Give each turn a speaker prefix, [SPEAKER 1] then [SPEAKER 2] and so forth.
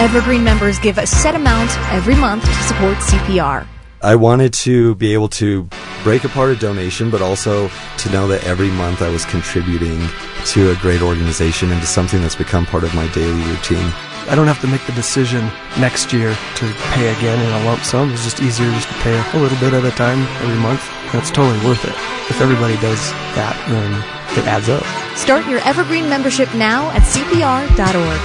[SPEAKER 1] Evergreen members give a set amount every month to support CPR.
[SPEAKER 2] I wanted to be able to break apart a donation, but also to know that every month I was contributing to a great organization and to something that's become part of my daily routine.
[SPEAKER 3] I don't have to make the decision next year to pay again in a lump sum. It's just easier just to pay a little bit at a time every month, and it's totally worth it. If everybody does that, then it adds up.
[SPEAKER 1] Start your Evergreen membership now at CPR.org.